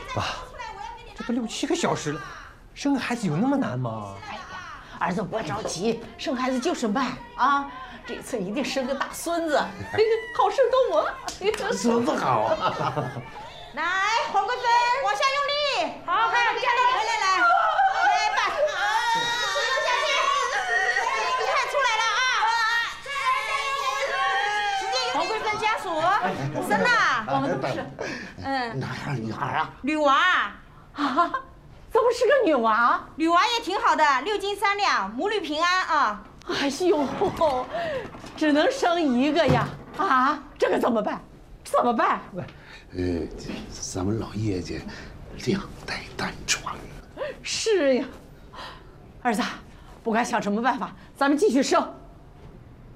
爸，这都6、7个小时了，生个孩子有那么难吗？ 哎呀，儿子别着急，生孩子就是慢啊，这次一定生个大孙子，好事多磨。 孙子好啊！ 来，黄贵芬，往下用力。好，看家里回来，来吧。小心，你看出来了啊！直接用黄贵芬家属，生了， 我们都是。 哪样女孩啊？ 女娃啊，怎么是个女娃？ 女娃也挺好的，6斤3两，母女平安啊。 哎呦，只能生一个呀！啊，这个怎么办？怎么办？ 咱们老叶家2代单传。 是呀，儿子，不管想什么办法，咱们继续生。